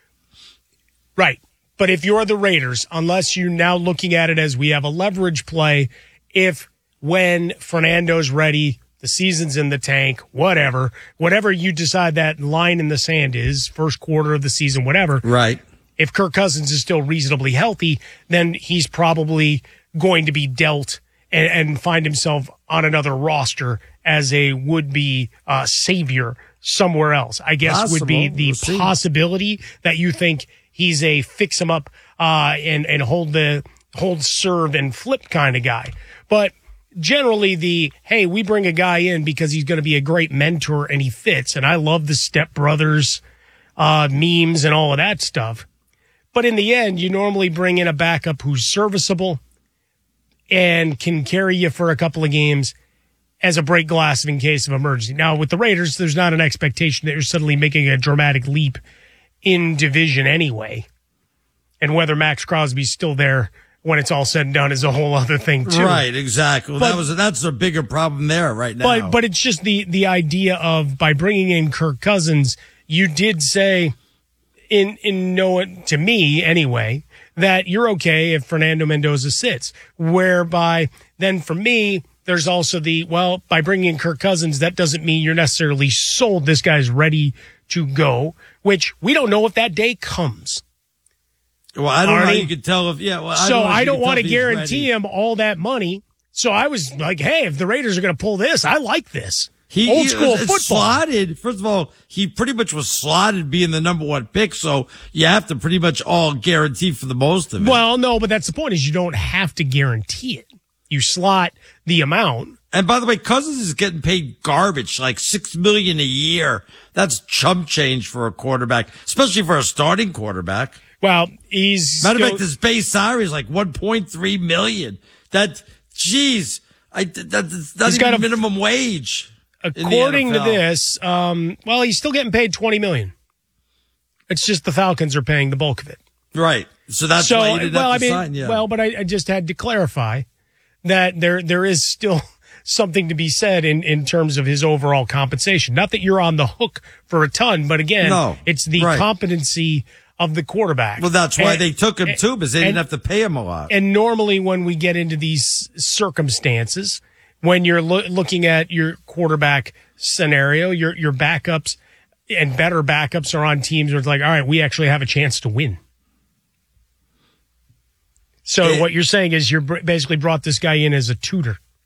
Right. But if you're the Raiders, unless you're now looking at it as we have a leverage play, when Fernando's ready, the season's in the tank, whatever you decide that line in the sand is, first quarter of the season, whatever. Right. If Kirk Cousins is still reasonably healthy, then he's probably going to be dealt and find himself on another roster as a would-be savior somewhere else. I guess would be the possibility that you think he's a fix-him-up and hold, serve, and flip kind of guy. But generally hey, we bring a guy in because he's going to be a great mentor and he fits. And I love the Step Brothers memes and all of that stuff. But in the end, you normally bring in a backup who's serviceable and can carry you for a couple of games as a break glass in case of emergency. Now, with the Raiders, there's not an expectation that you're suddenly making a dramatic leap in division anyway. And whether Max Crosby's still there when it's all said and done is a whole other thing, too. Right, exactly. That's the bigger problem there right now. But it's just the idea of, by bringing in Kirk Cousins, you did say, to me anyway, that you're okay if Fernando Mendoza sits. Whereby then for me, there's also by bringing in Kirk Cousins, that doesn't mean you're necessarily sold this guy's ready to go, which we don't know if that day comes. Well, I don't know how you can tell if, yeah. Well, I don't want to guarantee him all that money. So I was like, hey, if the Raiders are going to pull this, I like this. Old school football. Slotted. First of all, he pretty much was slotted being the number one pick, so you have to pretty much all guarantee for the most of it. Well, no, but that's the point, is you don't have to guarantee it. You slot the amount. And by the way, Cousins is getting paid garbage, like $6 million a year. That's chump change for a quarterback, especially for a starting quarterback. Well, he's matter of fact, his base salary is like $1.3 million. That's not even minimum wage. According to this, he's still getting paid $20 million. It's just the Falcons are paying the bulk of it. Right. So that's why he didn't have to sign. Yeah. Well, but I just had to clarify that there is still something to be said in terms of his overall compensation. Not that you're on the hook for a ton, but again, it's the competency of the quarterback. Well, that's why they took him too, because they didn't have to pay him a lot. And normally when we get into these circumstances, when you're looking at your quarterback scenario, your backups and better backups are on teams where it's like, all right, we actually have a chance to win. So what you're saying is you're basically brought this guy in as a tutor.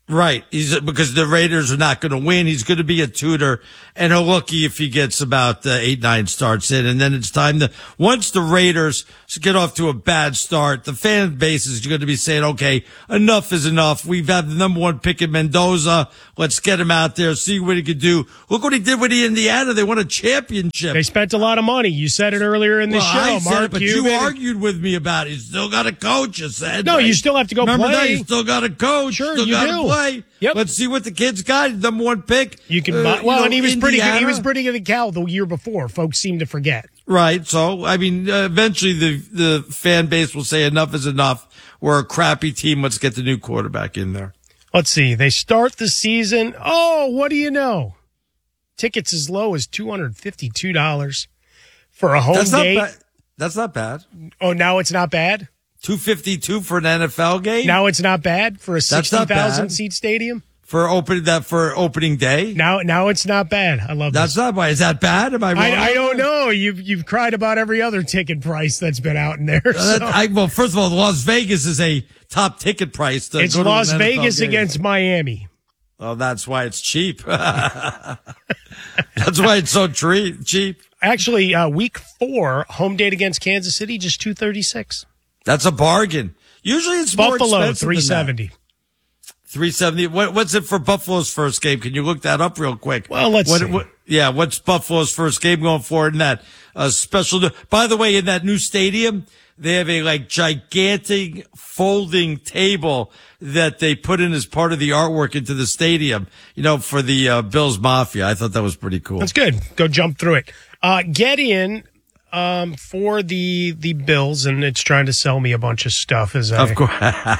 Right. Because the Raiders are not going to win. He's going to be a tutor, and he'll lucky if he gets about 8-9 starts in. And then it's time once the Raiders get off to a bad start, the fan base is going to be saying, okay, enough is enough. We've had the number 1 pick in Mendoza. Let's get him out there, see what he could do. Look what he did with the Indiana. They won a championship. They spent a lot of money. You said it earlier in the show, I said Mark. it, but you argued with me about it. You still got a coach, you said. No, right? you still have to go Remember play. That? You still got a coach. Sure, still you got do. to play. Yep. Let's see what the kid's got. Number 1 pick. You can and he was pretty good. He Indiana. was pretty good at Cal the year before. Folks seem to forget. Right. So, I mean, eventually the fan base will say enough is enough. We're a crappy team. Let's get the new quarterback in there. Let's see. They start the season. Oh, what do you know? Tickets as low as $252 for a home game. That's not bad. Oh, now it's not bad? $252 for an NFL game? Now it's not bad for a 60,000 seat stadium? For opening day? Now it's not bad. I love That's not bad. Is that bad? Am I wrong? I don't know. You've cried about every other ticket price that's been out in there. So. Well, first of all, Las Vegas is a top ticket price. It's Las Vegas against Miami. Oh, that's why it's cheap. That's why it's so cheap. Actually, week 4, home date against Kansas City, just $236. That's a bargain. Usually it's Buffalo, more expensive $370. than that. $370. What's it for Buffalo's first game? Can you look that up real quick? Well, let's see. What's Buffalo's first game going for in that special? By the way, in that new stadium, they have a gigantic folding table that they put in as part of the artwork into the stadium, for the Bills Mafia. I thought that was pretty cool. That's good. Go jump through it. Get in for the Bills, and it's trying to sell me a bunch of stuff. Of course.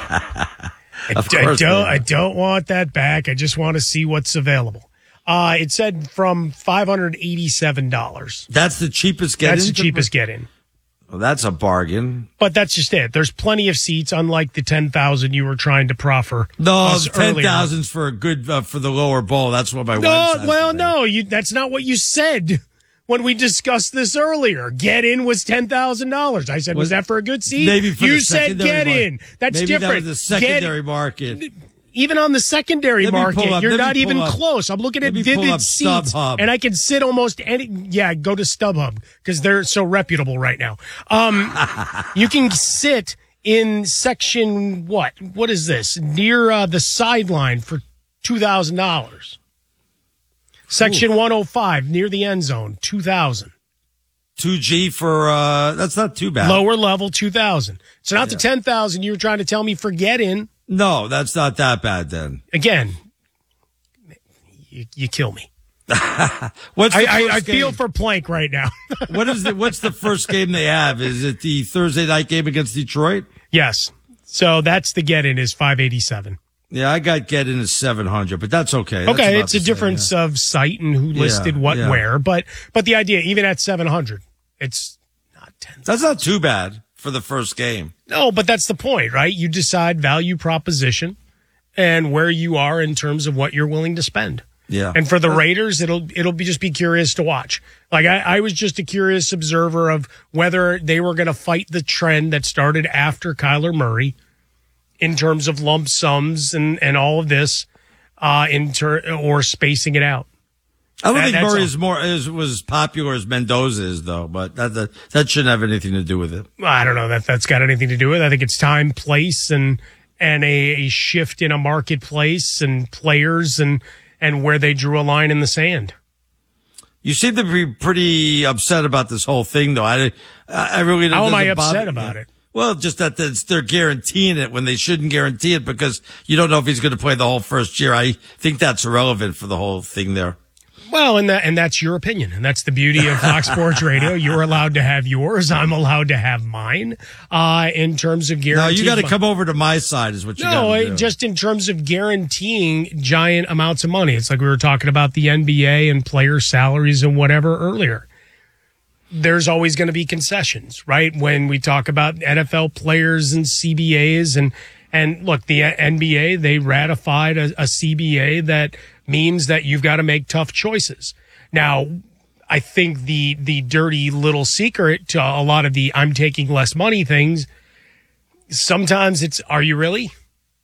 I don't want that back. I just want to see what's available. It said from $587. That's the cheapest get-in? That's the cheapest get-in. Well, that's a bargain. But that's just it. There's plenty of seats, unlike the 10,000 you were trying to proffer. No, 10,000's for a good for the lower bowl. That's what my wife said. Well, no, that's not what you said when we discussed this earlier. Get in was $10,000. I said, was that for a good seat? Maybe for you the said get in. That's maybe different. That was the secondary market. Even on the secondary market, you're not even close. I'm looking at Vivid Seats, StubHub. and I can sit almost any. Yeah, go to StubHub because they're so reputable right now. You can sit in section what? What is this? Near the sideline for $2,000. Section 105 near the end zone, $2,000. 2G for that's not too bad. Lower level, $2,000. So not the $10,000 you were trying to tell me for get in. No, that's not that bad then. Again, you kill me. What's the I first feel game? for Plank right now. What's the first game they have? Is it the Thursday night game against Detroit? Yes. So that's the get in is $587. Yeah, I got get in at 700, but that's okay. That's Okay, about it's a the same, difference of site and who listed what where, but the idea, even at 700, it's not 10. That's not too bad for the first game. No, but that's the point, right? You decide value proposition and where you are in terms of what you're willing to spend. Yeah. And for the Raiders, it'll be just be curious to watch. Like I was just a curious observer of whether they were going to fight the trend that started after Kyler Murray in terms of lump sums and all of this, or spacing it out. I don't think Murray was popular as Mendoza is, though. But that shouldn't have anything to do with it. I don't know that that's got anything to do with it. I think it's time, place, and a shift in a marketplace and players and where they drew a line in the sand. You seem to be pretty upset about this whole thing, though. I really don't. How am I upset about it? Well, just that they're guaranteeing it when they shouldn't guarantee it because you don't know if he's going to play the whole first year. I think that's irrelevant for the whole thing there. Well, and that's your opinion, and that's the beauty of Fox Sports Radio. You're allowed to have yours. I'm allowed to have mine. In terms of guaranteeing, no, you got to come over to my side, is what you got to do. Just in terms of guaranteeing giant amounts of money. It's like we were talking about the NBA and player salaries and whatever earlier. There's always going to be concessions, right? When we talk about NFL players and CBAs and look, the NBA, they ratified a CBA that means that you've got to make tough choices. Now, I think the dirty little secret to a lot of the I'm taking less money things, sometimes it's, are you really?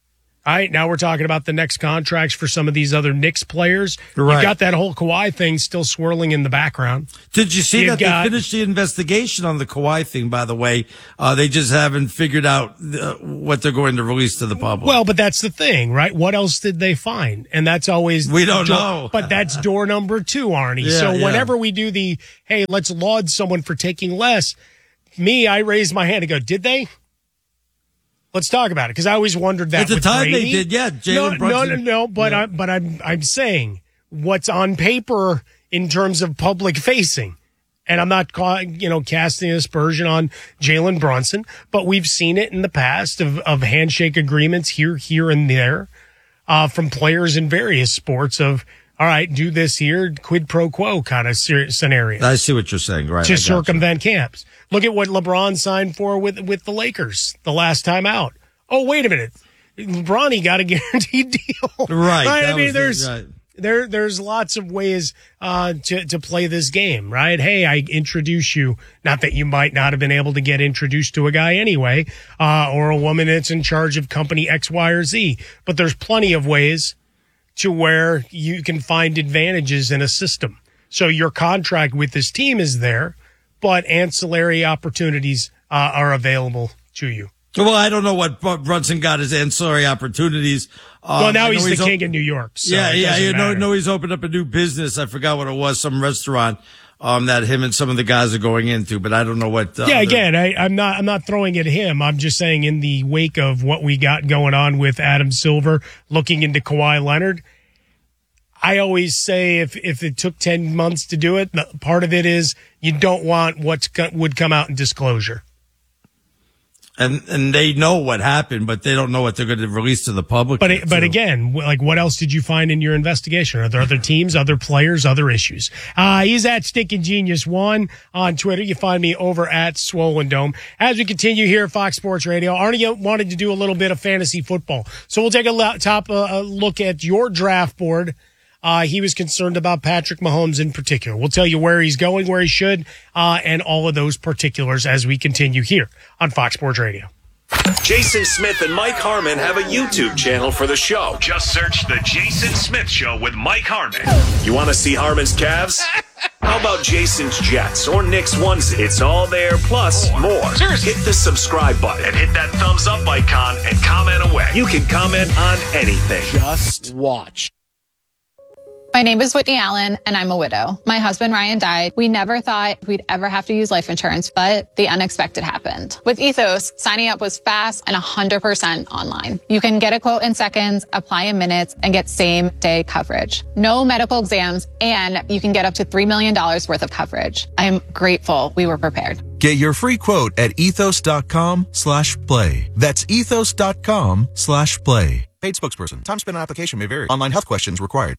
All right, now we're talking about the next contracts for some of these other Knicks players. Right. You've got that whole Kawhi thing still swirling in the background. Did you see that they finished the investigation on the Kawhi thing, by the way? They just haven't figured out what they're going to release to the public. Well, but that's the thing, right? What else did they find? And that's always... We don't know. But that's door number 2, Arnie. Yeah, so yeah. whenever we do the, hey, let's laud someone for taking less, I raise my hand and go, did they? Let's talk about it, because I always wondered that. At the with time Brady. they did, yeah. Jalen Brunson. No. But I'm saying what's on paper in terms of public facing, and I'm not casting aspersion on Jalen Brunson, but we've seen it in the past of handshake agreements here and there from players in various sports of, all right, do this here, quid pro quo kind of scenario. I see what you're saying, right? To circumvent camps. Look at what LeBron signed for with the Lakers the last time out. Oh, wait a minute. LeBron, he got a guaranteed deal. Right. I mean, there's lots of ways to play this game, right? Hey, I introduce you. Not that you might not have been able to get introduced to a guy anyway, or a woman that's in charge of company X, Y, or Z. But there's plenty of ways to where you can find advantages in a system. So your contract with this team is there, but ancillary opportunities are available to you. Well, I don't know what Brunson got as ancillary opportunities. Well, now he's the king in New York. So no, he's opened up a new business. I forgot what it was, some restaurant that him and some of the guys are going into, but I don't know what. Again, I'm not throwing at him. I'm just saying in the wake of what we got going on with Adam Silver looking into Kawhi Leonard, I always say if it took 10 months to do it, part of it is you don't want what would come out in disclosure. And they know what happened, but they don't know what they're going to release to the public. But again, like, what else did you find in your investigation? Are there other teams, other players, other issues? He's at Stinking Genius 1 on Twitter. You find me over at Swollen Dome. As we continue here at Fox Sports Radio, Arnie wanted to do a little bit of fantasy football. So we'll take a look at your draft board. He was concerned about Patrick Mahomes in particular. We'll tell you where he's going, where he should, and all of those particulars as we continue here on Fox Sports Radio. Jason Smith and Mike Harmon have a YouTube channel for the show. Just search The Jason Smith Show with Mike Harmon. You want to see Harmon's calves? How about Jason's Jets or Nick's onesie? It's all there, plus more. Seriously. Hit the subscribe button and hit that thumbs up icon and comment away. You can comment on anything. Just watch. My name is Whitney Allen, and I'm a widow. My husband, Ryan, died. We never thought we'd ever have to use life insurance, but the unexpected happened. With Ethos, signing up was fast and 100% online. You can get a quote in seconds, apply in minutes, and get same-day coverage. No medical exams, and you can get up to $3 million worth of coverage. I am grateful we were prepared. Get your free quote at ethos.com/play. That's ethos.com/play. Paid spokesperson. Time spent on application may vary. Online health questions required.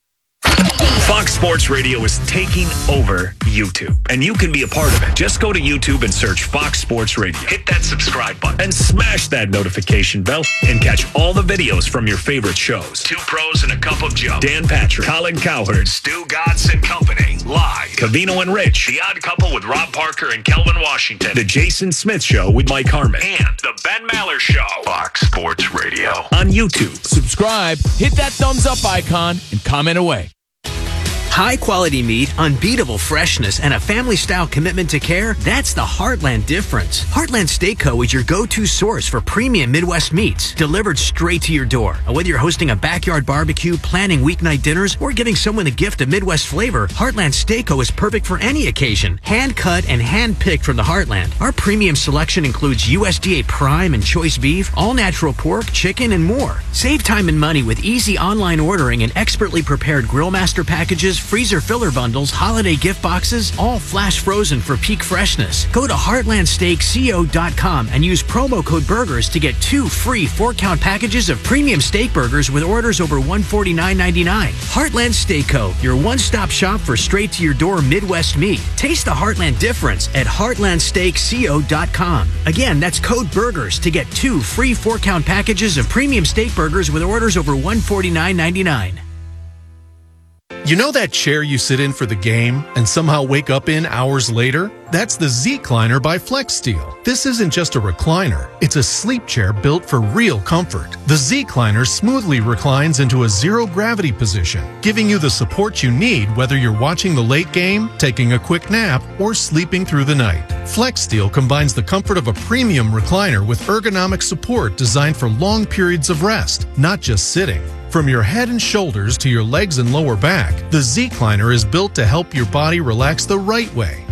Fox Sports Radio is taking over YouTube, and you can be a part of it. Just go to YouTube and search Fox Sports Radio. Hit that subscribe button and smash that notification bell and catch all the videos from your favorite shows. Two Pros and a Cup of Joe, Dan Patrick, Colin Cowherd, Stu Godson and Company, live, Covino and Rich, The Odd Couple with Rob Parker and Kelvin Washington, The Jason Smith Show with Mike Harmon, and The Ben Maller Show. Fox Sports Radio on YouTube. Subscribe, hit that thumbs up icon, and comment away. High quality meat, unbeatable freshness, and a family style commitment to care, that's the Heartland difference. Heartland Steak Co. is your go-to source for premium Midwest meats, delivered straight to your door. Whether you're hosting a backyard barbecue, planning weeknight dinners, or giving someone a gift of Midwest flavor, Heartland Steak Co. is perfect for any occasion. Hand cut and hand picked from the Heartland. Our premium selection includes USDA prime and choice beef, all natural pork, chicken, and more. Save time and money with easy online ordering and expertly prepared Grillmaster packages, freezer filler bundles, holiday gift boxes, all flash frozen for peak freshness. Go to heartlandsteakco.com and use promo code BURGERS to get 2 free 4-count packages of premium steak burgers with orders over $149.99. Heartland Steak Co., your one-stop shop for straight-to-your-door Midwest meat. Taste the Heartland difference at heartlandsteakco.com. Again, that's code BURGERS to get 2 free 4-count packages of premium steak burgers with orders over $149.99. You know that chair you sit in for the game and somehow wake up in hours later? That's the Z-Cliner by FlexSteel. This isn't just a recliner. It's a sleep chair built for real comfort. The Z-Cliner smoothly reclines into a zero-gravity position, giving you the support you need whether you're watching the late game, taking a quick nap, or sleeping through the night. FlexSteel combines the comfort of a premium recliner with ergonomic support designed for long periods of rest, not just sitting. From your head and shoulders to your legs and lower back, the Z-Cliner is built to help your body relax the right way.